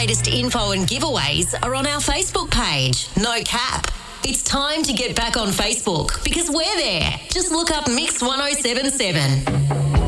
latest info and giveaways are on our Facebook page. No cap. It's time to get back on Facebook because we're there. Just look up Mix 1077.